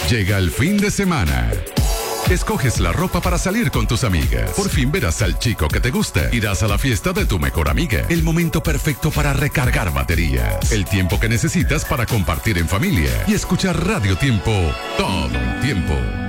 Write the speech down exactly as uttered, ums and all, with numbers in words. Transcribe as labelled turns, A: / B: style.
A: Llega el fin de semana. Escoges la ropa para salir con tus amigas. Por fin verás al chico que te gusta. Irás a la fiesta de tu mejor amiga. El momento perfecto para recargar baterías. El tiempo que necesitas para compartir en familia y escuchar Radio Tiempo todo el tiempo.